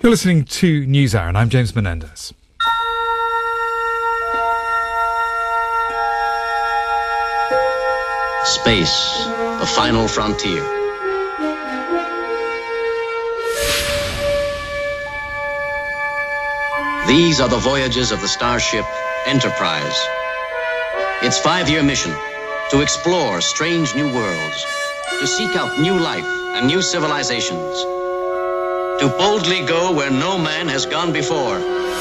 You're listening to NewsHour, and I'm James Menendez. Space, the final frontier. These are the voyages of the starship Enterprise. Its 5-year mission: to explore strange new worlds, to seek out new life and new civilizations, to boldly go where no man has gone before.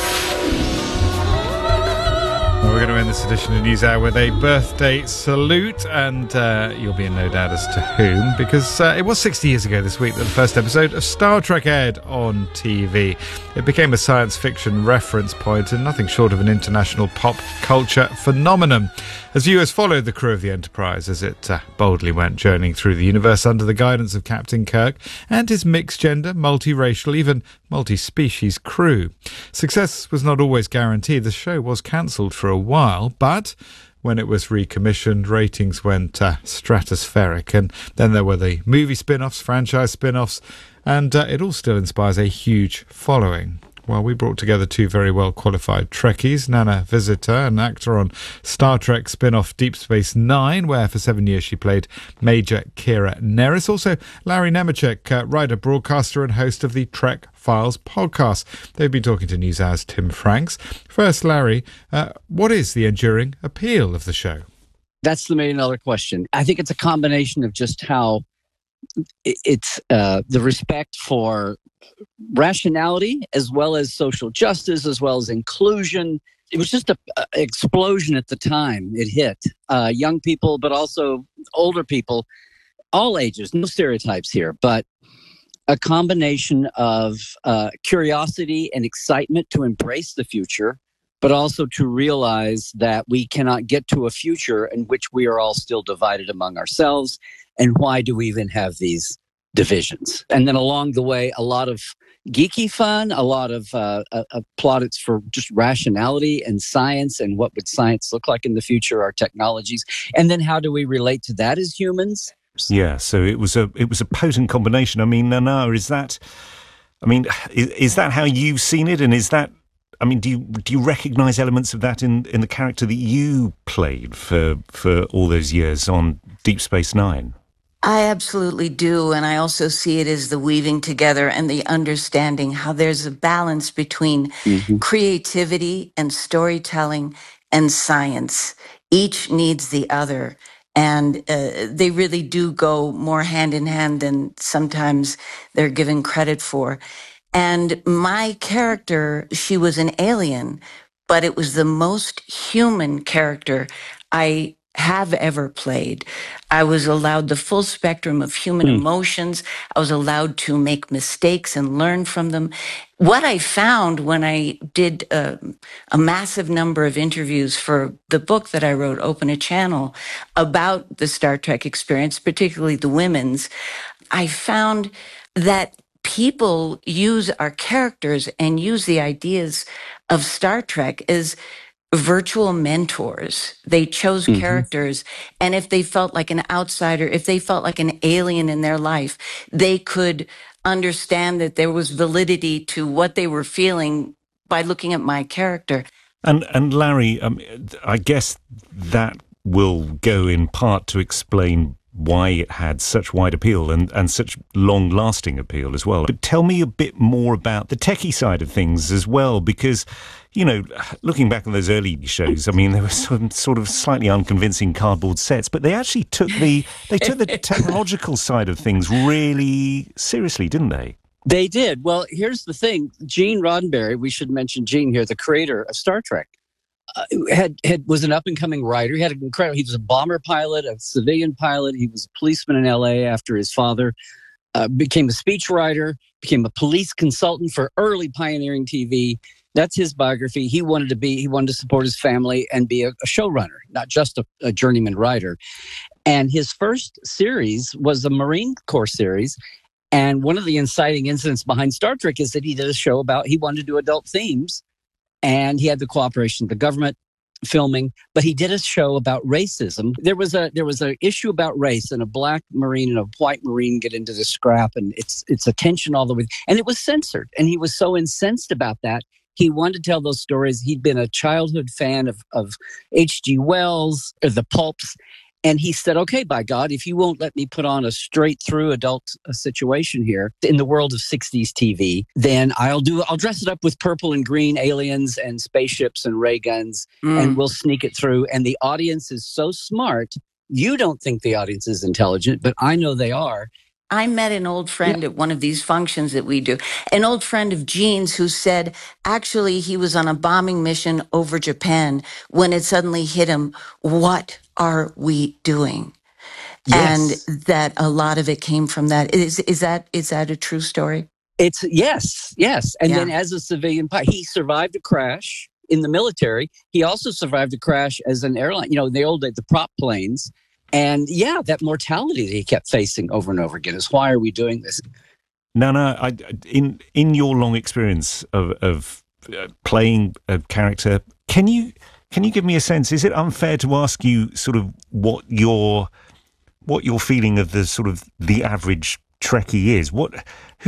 Well, we're going to end this edition of NewsHour with a birthday salute, and you'll be in no doubt as to whom, because it was 60 years ago this week that the first episode of Star Trek aired on TV. It became a science fiction reference point and nothing short of an international pop culture phenomenon, as viewers followed the crew of the Enterprise as it boldly went journeying through the universe under the guidance of Captain Kirk and his mixed-gender, multiracial, even multi-species crew. Success was not always guaranteed. The show was cancelled for a while, but when it was recommissioned, ratings went stratospheric, and then there were the movie spin-offs, franchise spin-offs, and it all still inspires a huge following. Well, we brought together two very well-qualified Trekkies, Nana Visitor, an actor on Star Trek spin-off Deep Space Nine, where for 7 years she played Major Kira Nerys. Also, Larry Nemecek, writer, broadcaster and host of the Trek Files podcast. They've been talking to NewsHour's Tim Franks. First, Larry, what is the enduring appeal of the show? That's the million-dollar question. I think it's a combination of just how it's the respect for rationality, as well as social justice, as well as inclusion. It was just an explosion at the time it hit. Young people, but also older people, all ages, no stereotypes here, but a combination of curiosity and excitement to embrace the future, but also to realize that we cannot get to a future in which we are all still divided among ourselves. And why do we even have these divisions? And then along the way, a lot of geeky fun, a lot of plaudits for just rationality and science, and what would science look like in the future, our technologies, and then how do we relate to that as humans? Yeah, so it was a potent combination. I mean, Nana, is that how you've seen it, and is that? I mean, do you recognise elements of that in the character that you played for all those years on Deep Space Nine? I absolutely do, and I also see it as the weaving together and the understanding how there's a balance between creativity and storytelling and science. Each needs the other, and they really do go more hand in hand than sometimes they're given credit for. And my character, she was an alien, but it was the most human character I have ever played. I was allowed the full spectrum of human emotions. I was allowed to make mistakes and learn from them. What I found when I did a massive number of interviews for the book that I wrote, Open a Channel, about the Star Trek experience, particularly the women's, I found that people use our characters and use the ideas of Star Trek as virtual mentors. They chose characters, and if they felt like an outsider, if they felt like an alien in their life, they could understand that there was validity to what they were feeling by looking at my character. And Larry, I guess that will go in part to explain why it had such wide appeal and such long-lasting appeal as well. But tell me a bit more about the techie side of things as well, because, you know, looking back on those early shows, I mean, there were some sort of slightly unconvincing cardboard sets, but they actually took the technological side of things really seriously, didn't they? They did. Well, here's the thing. Gene Roddenberry, we should mention Gene here, the creator of Star Trek, was an up-and-coming writer. He had an incredible. He was a bomber pilot, a civilian pilot. He was a policeman in L.A. after his father became a speechwriter, became a police consultant for early pioneering TV. That's his biography. He wanted to support his family and be a showrunner, not just a journeyman writer. And his first series was a Marine Corps series. And one of the inciting incidents behind Star Trek is that he did a show about he wanted to do adult themes. And he had the cooperation of the government. filming, but he did a show about racism. There was a issue about race, and a black Marine and a white Marine get into this scrap, and it's a tension all the way, and it was censored. And he was so incensed about that. He wanted to tell those stories. He'd been a childhood fan of H.G. Wells, or the pulps. And he said, okay, by God, if you won't let me put on a straight through adult situation here in the world of 60s TV, then I'll dress it up with purple and green aliens and spaceships and ray guns, and we'll sneak it through. And the audience is so smart. You don't think the audience is intelligent, but I know they are. I met an old friend at one of these functions that we do, an old friend of Gene's, who said actually he was on a bombing mission over Japan when it suddenly hit him, what are we doing? Yes. And that a lot of it came from that. Is that a true story? It's yes. And then as a civilian pilot, he survived a crash in the military. He also survived a crash as an airline, in the old days, the prop planes. And that mortality that he kept facing over and over again is, why are we doing this? Nana, in your long experience of playing a character, can you give me a sense? Is it unfair to ask you sort of what your feeling of the sort of the average Trekkie is? What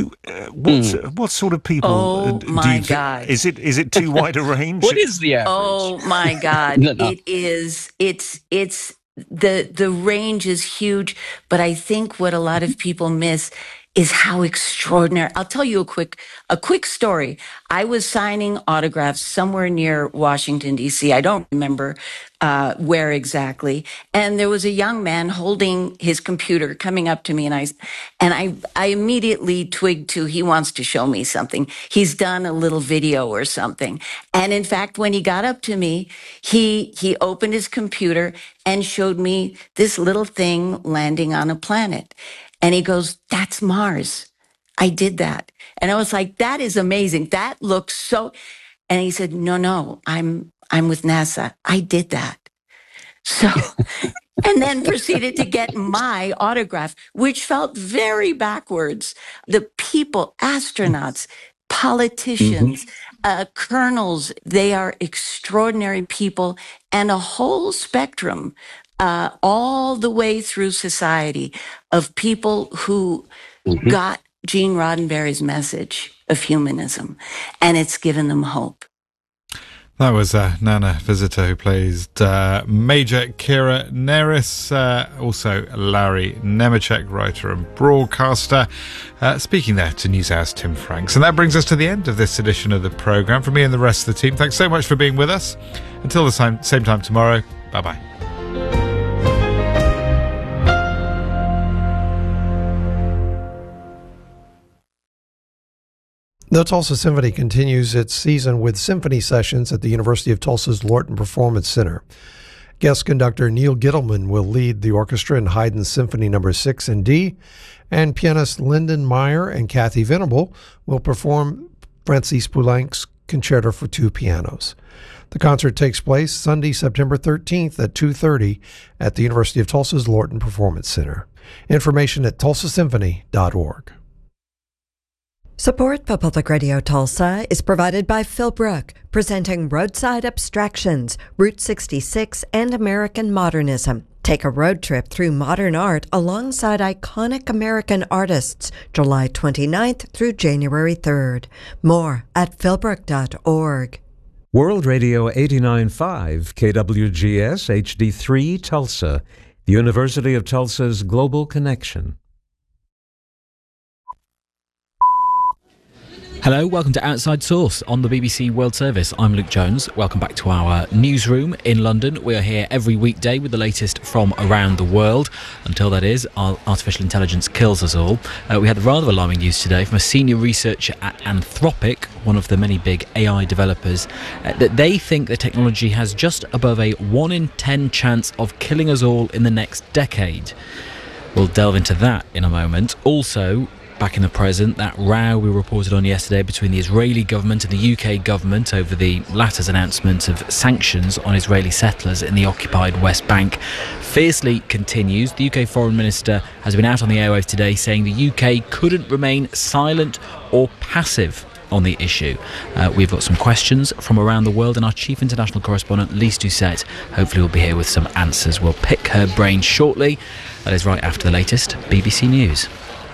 sort of people? Oh my God! Is it too wide a range? What is the average? Oh my God! No. It is. It's. The range is huge, but I think what a lot of people miss is how extraordinary. I'll tell you a quick story. I was signing autographs somewhere near Washington, D.C. I don't remember where exactly. And there was a young man holding his computer coming up to me, and I immediately twigged to, he wants to show me something. He's done a little video or something. And in fact, when he got up to me, he opened his computer and showed me this little thing landing on a planet. And he goes, that's Mars. I did that. And I was like, that is amazing. That looks so. And he said, no, I'm with NASA. I did that. So, and then proceeded to get my autograph, which felt very backwards. The people, astronauts, politicians, colonels, they are extraordinary people, and a whole spectrum all the way through society of people who got Gene Roddenberry's message of humanism, and it's given them hope. That was Nana Visitor, who plays Major Kira Nerys, also Larry Nemeczek, writer and broadcaster, speaking there to NewsHour's Tim Franks. And that brings us to the end of this edition of the programme. From me and the rest of the team, thanks so much for being with us. Until the same time tomorrow, bye-bye. The Tulsa Symphony continues its season with symphony sessions at the University of Tulsa's Lorton Performance Center. Guest conductor Neil Gittleman will lead the orchestra in Haydn's Symphony No. 6 in D, and pianist Lyndon Meyer and Kathy Venable will perform Francis Poulenc's Concerto for Two Pianos. The concert takes place Sunday, September 13th at 2:30 at the University of Tulsa's Lorton Performance Center. Information at tulsasymphony.org. Support for Public Radio Tulsa is provided by Philbrook, presenting Roadside Abstractions, Route 66, and American Modernism. Take a road trip through modern art alongside iconic American artists, July 29th through January 3rd. More at philbrook.org. World Radio 89.5, KWGS HD3 Tulsa, the University of Tulsa's Global Connection. Hello, welcome to Outside Source on the BBC World Service. I'm Luke Jones. Welcome back to our newsroom in London. We are here every weekday with the latest from around the world. Until that is, artificial intelligence kills us all. We had the rather alarming news today from a senior researcher at Anthropic, one of the many big AI developers, that they think the technology has just above a 1 in 10 chance of killing us all in the next decade. We'll delve into that in a moment. Also, back in the present, that row we reported on yesterday between the Israeli government and the UK government over the latter's announcement of sanctions on Israeli settlers in the occupied West Bank fiercely continues. The UK Foreign Minister has been out on the airwaves today saying the UK couldn't remain silent or passive on the issue. We've got some questions from around the world, and our chief international correspondent, Lise Doucette, hopefully will be here with some answers. We'll pick her brain shortly. That is right after the latest BBC News.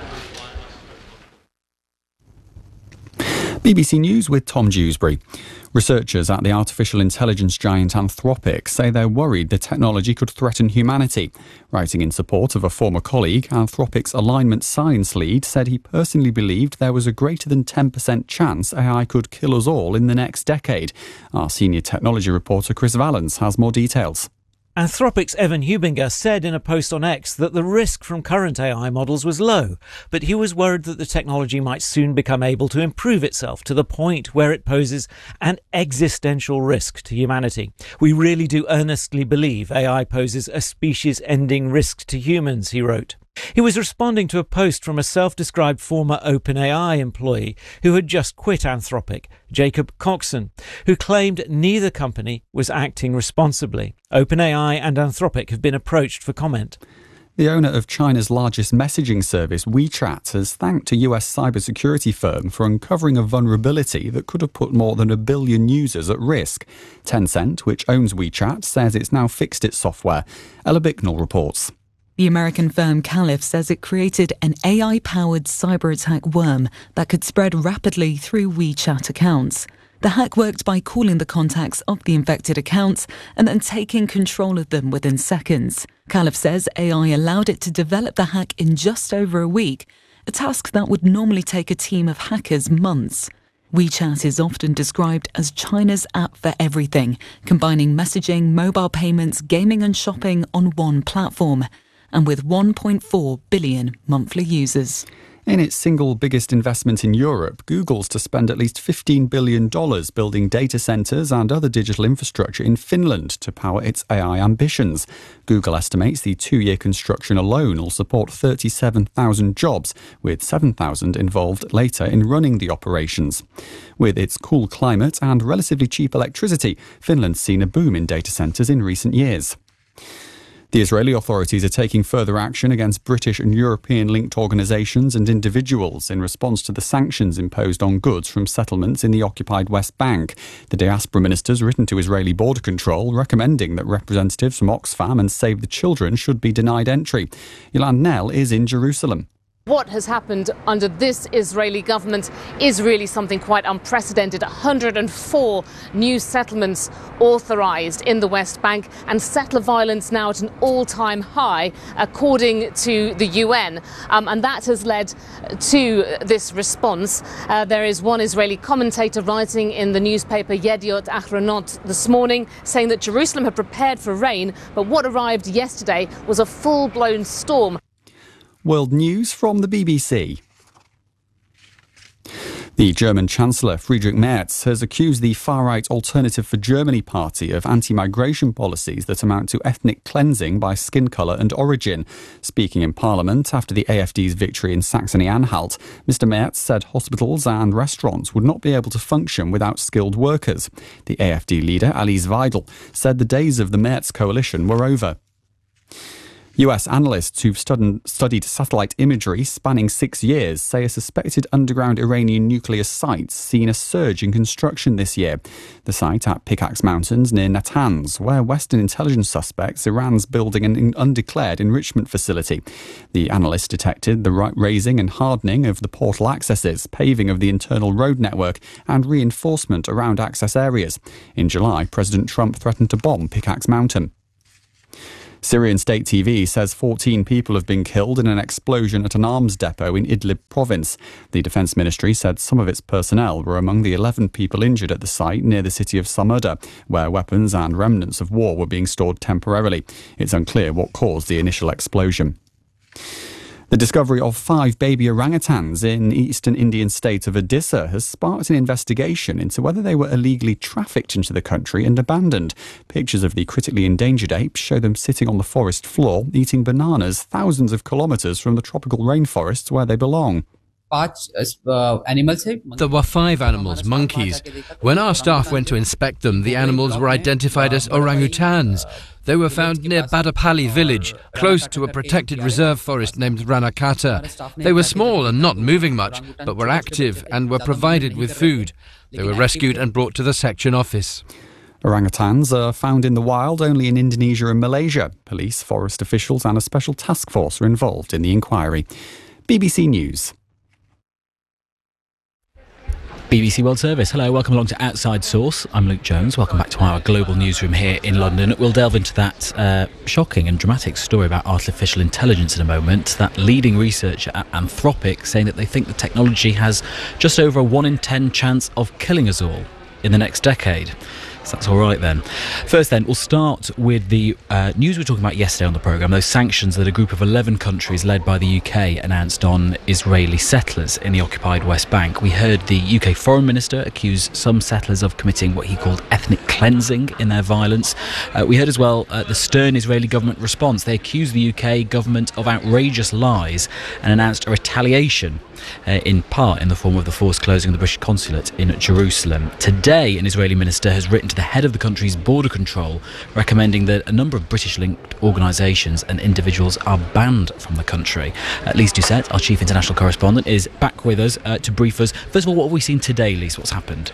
BBC News with Tom Dewsbury. Researchers at the artificial intelligence giant Anthropic say they're worried the technology could threaten humanity. Writing in support of a former colleague, Anthropic's alignment science lead said he personally believed there was a greater than 10% chance AI could kill us all in the next decade. Our senior technology reporter Chris Valens has more details. Anthropic's Evan Hubinger said in a post on X that the risk from current AI models was low, but he was worried that the technology might soon become able to improve itself to the point where it poses an existential risk to humanity. We really do earnestly believe AI poses a species-ending risk to humans, he wrote. He was responding to a post from a self-described former OpenAI employee who had just quit Anthropic, Jacob Coxon, who claimed neither company was acting responsibly. OpenAI and Anthropic have been approached for comment. The owner of China's largest messaging service, WeChat, has thanked a US cybersecurity firm for uncovering a vulnerability that could have put more than 1 billion users at risk. Tencent, which owns WeChat, says it's now fixed its software. Ella Bicknell reports. The American firm Caliph says it created an AI-powered cyber-attack worm that could spread rapidly through WeChat accounts. The hack worked by calling the contacts of the infected accounts and then taking control of them within seconds. Caliph says AI allowed it to develop the hack in just over a week, a task that would normally take a team of hackers months. WeChat is often described as China's app for everything, combining messaging, mobile payments, gaming and shopping on one platform, and with 1.4 billion monthly users. In its single biggest investment in Europe, Google's to spend at least $15 billion building data centres and other digital infrastructure in Finland to power its AI ambitions. Google estimates the 2-year construction alone will support 37,000 jobs, with 7,000 involved later in running the operations. With its cool climate and relatively cheap electricity, Finland's seen a boom in data centres in recent years. The Israeli authorities are taking further action against British and European-linked organisations and individuals in response to the sanctions imposed on goods from settlements in the occupied West Bank. The diaspora minister's written to Israeli border control recommending that representatives from Oxfam and Save the Children should be denied entry. Yolande Nell is in Jerusalem. What has happened under this Israeli government is really something quite unprecedented. 104 new settlements authorised in the West Bank, and settler violence now at an all-time high, according to the UN. And that has led to this response. There is one Israeli commentator writing in the newspaper Yediot Ahronot this morning saying that Jerusalem had prepared for rain, but what arrived yesterday was a full-blown storm. World News from the BBC. The German Chancellor Friedrich Merz has accused the far-right Alternative for Germany party of anti-migration policies that amount to ethnic cleansing by skin colour and origin. Speaking in Parliament after the AfD's victory in Saxony-Anhalt, Mr Merz said hospitals and restaurants would not be able to function without skilled workers. The AfD leader, Alice Weidel, said the days of the Merz coalition were over. US analysts who've studied satellite imagery spanning 6 years say a suspected underground Iranian nuclear site's seen a surge in construction this year. The site at Pickaxe Mountains near Natanz, where Western intelligence suspects Iran's building an undeclared enrichment facility. The analysts detected the raising and hardening of the portal accesses, paving of the internal road network, and reinforcement around access areas. In July, President Trump threatened to bomb Pickaxe Mountain. Syrian state TV says 14 people have been killed in an explosion at an arms depot in Idlib province. The Defence Ministry said some of its personnel were among the 11 people injured at the site near the city of Samuda, where weapons and remnants of war were being stored temporarily. It's unclear what caused the initial explosion. The discovery of 5 baby orangutans in eastern Indian state of Odisha has sparked an investigation into whether they were illegally trafficked into the country and abandoned. Pictures of the critically endangered apes show them sitting on the forest floor, eating bananas thousands of kilometres from the tropical rainforests where they belong. There were 5 animals, monkeys. When our staff went to inspect them, the animals were identified as orangutans. They were found near Badapali village, close to a protected reserve forest named Ranakata. They were small and not moving much, but were active and were provided with food. They were rescued and brought to the section office. Orangutans are found in the wild only in Indonesia and Malaysia. Police, forest officials and a special task force are involved in the inquiry. BBC News. BBC World Service. Hello, welcome along to Outside Source. I'm Luke Jones. Welcome back to our global newsroom here in London. We'll delve into that shocking and dramatic story about artificial intelligence in a moment. That leading researcher at Anthropic saying that they think the technology has just over a 1 in 10 chance of killing us all in the next decade. So that's all right then. First then, we'll start with the news we were talking about yesterday on the programme, those sanctions that a group of 11 countries led by the UK announced on Israeli settlers in the occupied West Bank. We heard the UK Foreign Minister accuse some settlers of committing what he called ethnic cleansing in their violence. We heard as well the stern Israeli government response. They accused the UK government of outrageous lies and announced a retaliation, in part in the form of the forced closing of the British consulate in Jerusalem. Today, an Israeli minister has written to the head of the country's border control recommending that a number of British-linked organisations and individuals are banned from the country. Lise Doucette, our chief international correspondent, is back with us to brief us. First of all, what have we seen today, Lise? What's happened?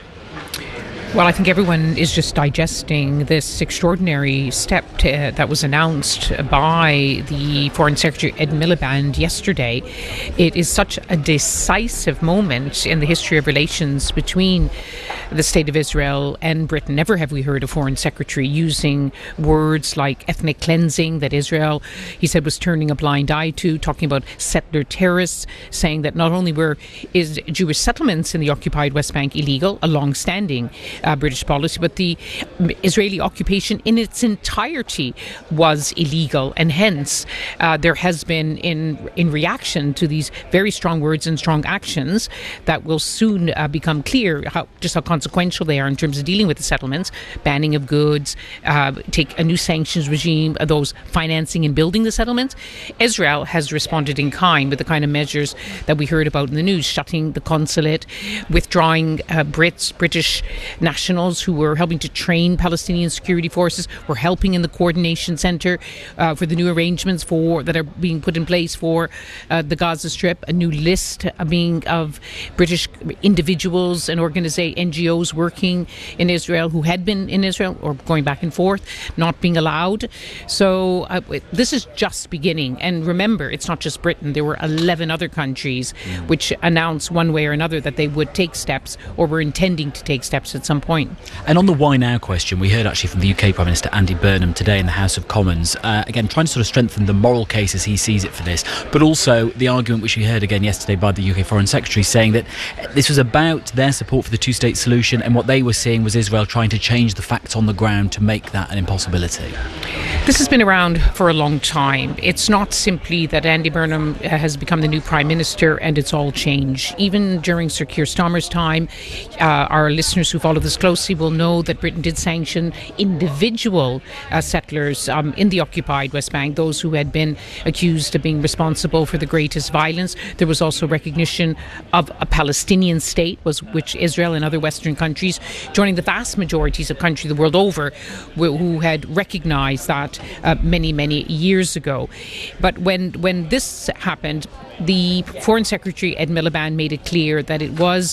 Well, I think everyone is just digesting this extraordinary step that was announced by the Foreign Secretary Ed Miliband yesterday. It is such a decisive moment in the history of relations between the State of Israel and Britain. Never have we heard a Foreign Secretary using words like ethnic cleansing, that Israel, he said, was turning a blind eye to, talking about settler terrorists, saying that not only were Jewish settlements in the occupied West Bank illegal, a long-standing British policy, but the Israeli occupation in its entirety was illegal, and hence there has been in reaction to these very strong words and strong actions that will soon become clear how consequential they are in terms of dealing with the settlements, banning of goods, take a new sanctions regime, those financing and building the settlements. Israel has responded in kind with the kind of measures that we heard about in the news, shutting the consulate, withdrawing British nationals who were helping to train Palestinian security forces, were helping in the coordination centre for the new arrangements that are being put in place for the Gaza Strip, a new list of British individuals and NGOs working in Israel who had been in Israel or going back and forth, not being allowed. So this is just beginning. And remember, it's not just Britain. There were 11 other countries which announced one way or another that they would take steps or were intending to take steps at some point. And on the why now question, we heard actually from the UK Prime Minister Andy Burnham today in the House of Commons, again trying to sort of strengthen the moral case as he sees it for this, but also the argument which we heard again yesterday by the UK Foreign Secretary saying that this was about their support for the two-state solution, and what they were seeing was Israel trying to change the facts on the ground to make that an impossibility. This has been around for a long time. It's not simply that Andy Burnham has become the new Prime Minister and it's all changed. Even during Sir Keir Starmer's time, our listeners who follow this closely will know that Britain did sanction individual settlers in the occupied West Bank, those who had been accused of being responsible for the greatest violence. There was also recognition of a Palestinian state, which Israel and other Western countries, joining the vast majorities of countries the world over, who had recognized that many, many years ago. But when this happened, the Foreign Secretary Ed Miliband made it clear that it was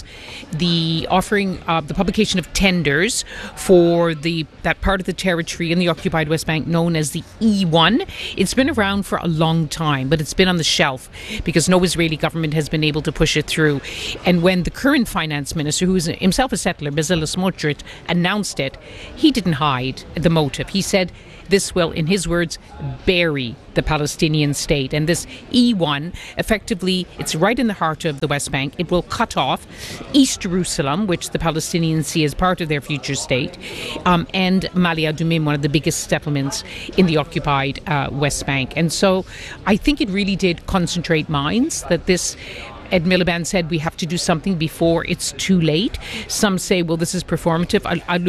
the offering of the publication of tenders for that part of the territory in the occupied West Bank known as the E1. It's been around for a long time, but it's been on the shelf because no Israeli government has been able to push it through. And when the current finance minister, who is himself a settler, Bezalel Smotrich, announced it, he didn't hide the motive. He said this will, in his words, bury the Palestinian state. And this E1, effectively, it's right in the heart of the West Bank. It will cut off East Jerusalem, which the Palestinians see as part of their future state, and Ma'ale Adumim, one of the biggest settlements in the occupied West Bank. And so I think it really did concentrate minds that this Ed Miliband said we have to do something before it's too late. Some say, well, this is performative.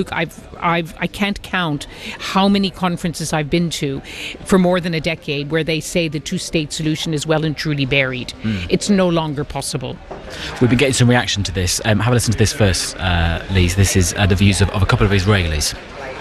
I can't count how many conferences I've been to for more than a decade where they say the two-state solution is well and truly buried. It's no longer possible. We've been getting some reaction to this. Have a listen to this first, Lise. This is the views of a couple of Israelis.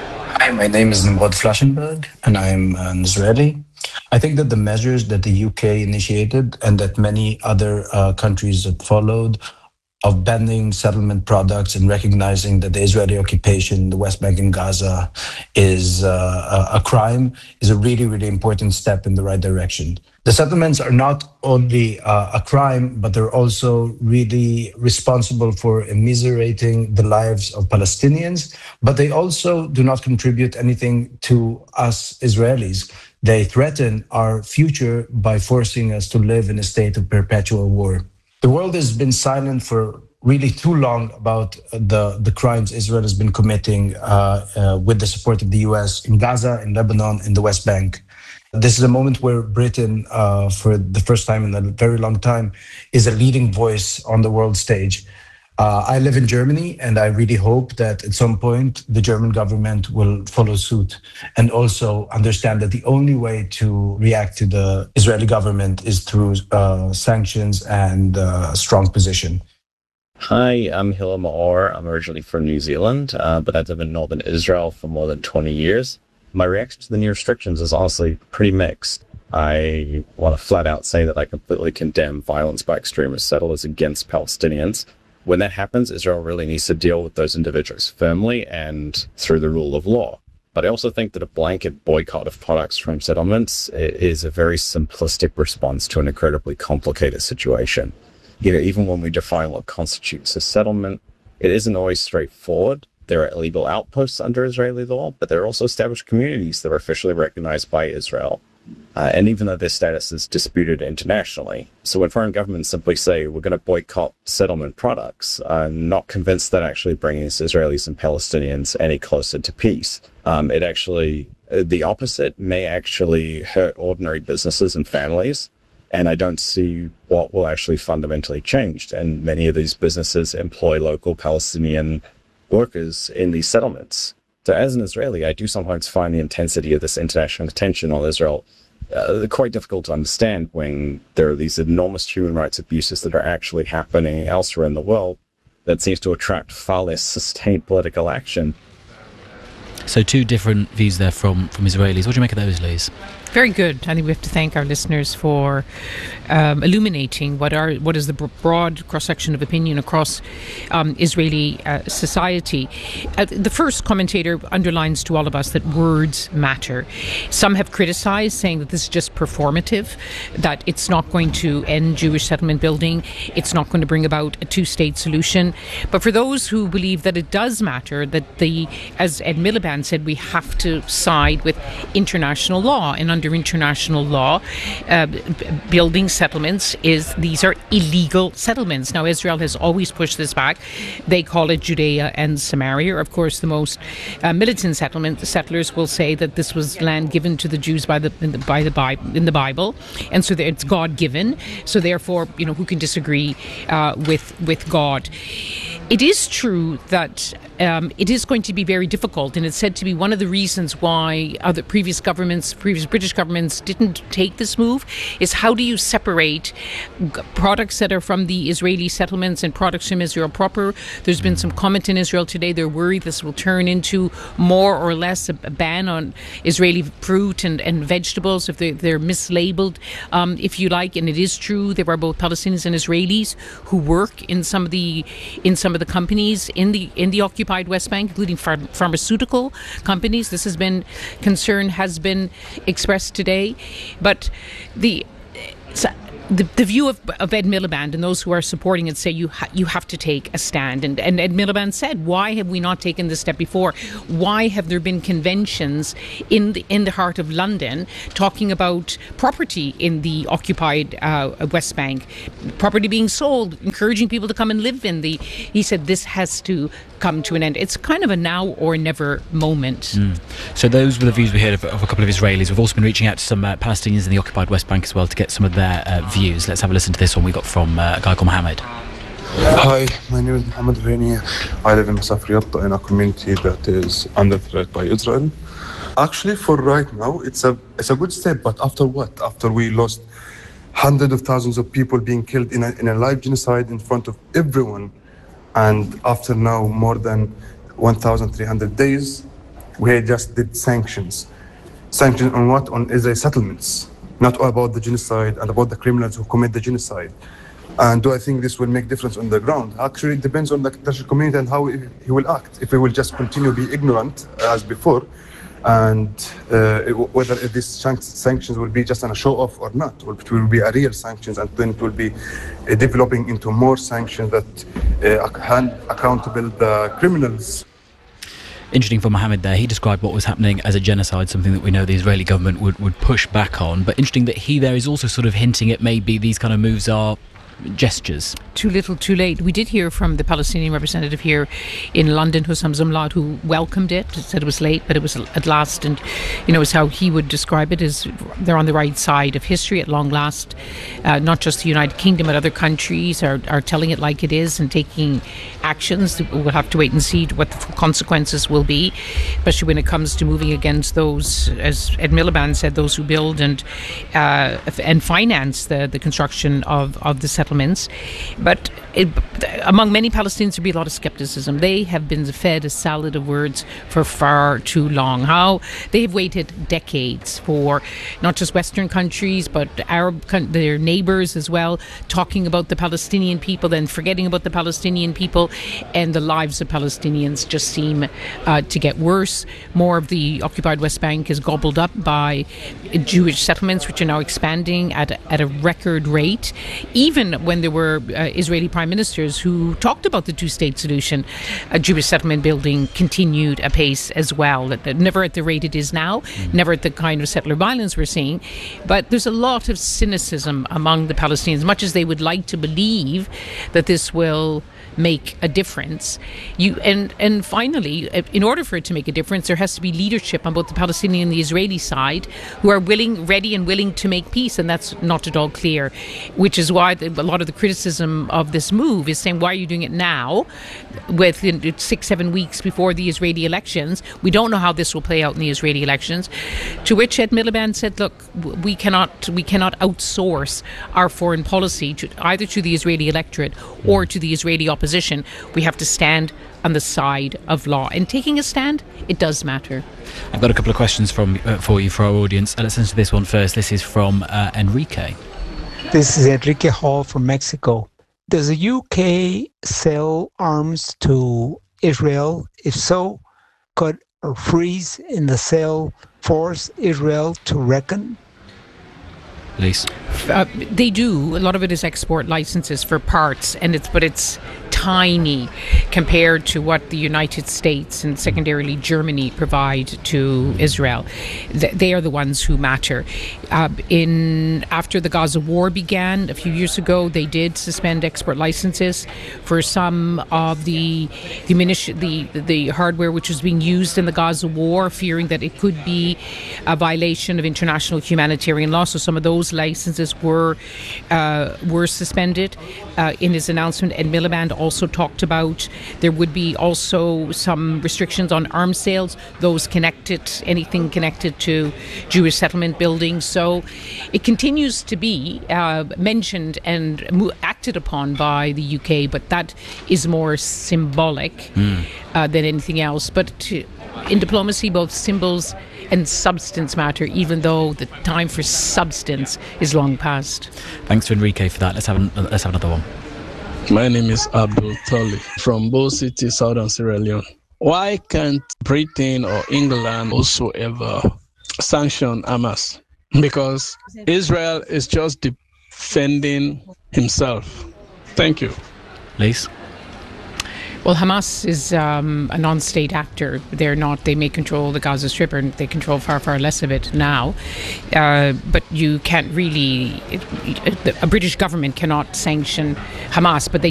Hi, my name is Nimrod Flashenberg, and I'm an Israeli. I think that the measures that the UK initiated and that many other countries have followed of banning settlement products and recognizing that the Israeli occupation in the West Bank and Gaza is a crime is a really, really important step in the right direction. The settlements are not only a crime, but they're also really responsible for immiserating the lives of Palestinians, but they also do not contribute anything to us Israelis. They threaten our future by forcing us to live in a state of perpetual war. The world has been silent for really too long about the crimes Israel has been committing with the support of the US in Gaza, in Lebanon, in the West Bank. This is a moment where Britain, for the first time in a very long time, is a leading voice on the world stage. I live in Germany, and I really hope that at some point the German government will follow suit and also understand that the only way to react to the Israeli government is through sanctions and a strong position. Hi, I'm Hilla Maor. I'm originally from New Zealand, but I've lived in northern Israel for more than 20 years. My reaction to the new restrictions is honestly pretty mixed. I want to flat out say that I completely condemn violence by extremist settlers against Palestinians. When that happens, Israel really needs to deal with those individuals firmly and through the rule of law. But I also think that a blanket boycott of products from settlements is a very simplistic response to an incredibly complicated situation. Even when we define what constitutes a settlement, it isn't always straightforward. There are illegal outposts under Israeli law, but there are also established communities that are officially recognized by Israel. And even though their status is disputed internationally. So when foreign governments simply say, we're going to boycott settlement products, I'm not convinced that actually bringing Israelis and Palestinians any closer to peace. The opposite may actually hurt ordinary businesses and families. And I don't see what will actually fundamentally change. And many of these businesses employ local Palestinian workers in these settlements. So as an Israeli, I do sometimes find the intensity of this international attention on Israel quite difficult to understand when there are these enormous human rights abuses that are actually happening elsewhere in the world that seems to attract far less sustained political action. So two different views there from Israelis. What do you make of those, Liz? Very good. I think we have to thank our listeners for illuminating what is the broad cross-section of opinion across Israeli society. The first commentator underlines to all of us that words matter. Some have criticized, saying that this is just performative, that it's not going to end Jewish settlement building, it's not going to bring about a two-state solution. But for those who believe that it does matter, that as Ed Miliband said, we have to side with international law, and under international law, building settlements these are illegal settlements. Now, Israel has always pushed this back. They call it Judea and Samaria. Of course, the most militant settlers will say that this was land given to the Jews in the Bible, and so it's God given. So therefore, who can disagree with God? It is true that it is going to be very difficult, and it's said to be one of the reasons why other previous British governments didn't take this move, is how do you separate products that are from the Israeli settlements and products from Israel proper? There's been some comment in Israel today. They're worried this will turn into more or less a ban on Israeli fruit and vegetables if they're mislabeled, if you like. And it is true there are both Palestinians and Israelis who work in some of the companies in the occupied West Bank, including pharmaceutical companies. This has been expressed today, but the view of Ed Miliband and those who are supporting it say you have to take a stand. And Ed Miliband said, why have we not taken this step before? Why have there been conventions in the heart of London talking about property in the occupied West Bank, property being sold, encouraging people to come and live in the... He said this has to come to an end. It's kind of a now or never moment. So those were the views we heard of a couple of Israelis. We've also been reaching out to some Palestinians in the occupied West Bank as well to get some of their views. Let's have a listen to this one we got from a guy called Mohammed. Hi, my name is Mohammed Raini. I live in Masaf Yatta, in a community that is under threat by Israel. Actually, for right now, it's a good step, but after what? After we lost hundreds of thousands of people being killed in a live genocide in front of everyone, and after now more than 1,300 days, we just did sanctions. Sanctions on what? On Israeli settlements, not about the genocide and about the criminals who commit the genocide. And do I think this will make difference on the ground? Actually, it depends on the international community and how he will act. If he will just continue to be ignorant as before, and whether these sanctions will be just a show-off or not, or it will be a real sanctions, and then it will be developing into more sanctions that hand accountable the criminals. Interesting for Mohammed there. He described what was happening as a genocide, something that we know the Israeli government would push back on. But interesting that he there is also sort of hinting at maybe these kind of moves are gestures. Too little, too late. We did hear from the Palestinian representative here in London, Hussam Zumlad, who welcomed it, said it was late, but it was at last. And, as how he would describe it, is they're on the right side of history at long last. Not just the United Kingdom, but other countries are telling it like it is and taking actions. We'll have to wait and see what the consequences will be, especially when it comes to moving against those, as Ed Miliband said, those who build and finance the construction of the settlements. But among many Palestinians, there'll be a lot of skepticism. They have been fed a salad of words for far too long. How they have waited decades for not just Western countries, but their neighbours as well, talking about the Palestinian people, then forgetting about the Palestinian people, and the lives of Palestinians just seem to get worse. More of the occupied West Bank is gobbled up by Jewish settlements, which are now expanding at a record rate. Even when there were Israeli prime ministers who talked about the two-state solution, Jewish settlement building continued apace as well. Never at the rate it is now, never at the kind of settler violence we're seeing. But there's a lot of cynicism among the Palestinians, much as they would like to believe that this will make a difference. And finally, in order for it to make a difference, there has to be leadership on both the Palestinian and the Israeli side who are ready and willing to make peace, and that's not at all clear, which is why a lot of the criticism of this move is saying, why are you doing it now, with 6-7 weeks before the Israeli elections? We don't know how this will play out in the Israeli elections. To which Ed Miliband said, look, we cannot outsource our foreign policy either to the Israeli electorate or to the Israeli opposition. We have to stand on the side of law. And taking a stand, it does matter. I've got a couple of questions for you, for our audience. Let's listen to this one first. This is from Enrique. This is Enrique Hall from Mexico. Does the UK sell arms to Israel? If so, could a freeze in the sale force Israel to reckon? Lise. They do. A lot of it is export licenses for parts, but it's tiny compared to what the United States and secondarily Germany provide to Israel. They are the ones who matter. After the Gaza war began a few years ago, they did suspend export licenses for some of the hardware which was being used in the Gaza war, fearing that it could be a violation of international humanitarian law. So some of those licenses were suspended. In his announcement, Ed Miliband also talked about there would be also some restrictions on arms sales, anything connected to Jewish settlement buildings. So it continues to be mentioned and acted upon by the UK, but that is more symbolic than anything else. But in diplomacy, both symbols and substance matter, even though the time for substance is long past. Thanks to Enrique for that. Let's have another one. My name is Abdul Toli from Bo City, Southern Sierra Leone. Why can't Britain or England also ever sanction Hamas? Because Israel is just defending himself. Thank you. Lise? Well, Hamas is a non-state actor. They may control the Gaza Strip, and they control far, far less of it now. But you can't really, a British government cannot sanction Hamas, but they